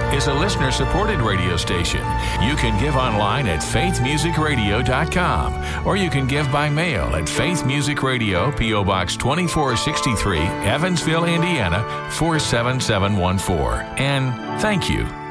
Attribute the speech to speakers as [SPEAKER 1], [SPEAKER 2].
[SPEAKER 1] is a listener-supported radio station. You can give online at faithmusicradio.com, or you can give by mail at Faith Music Radio, P.O. Box 2463, Evansville, Indiana, 47714. And thank you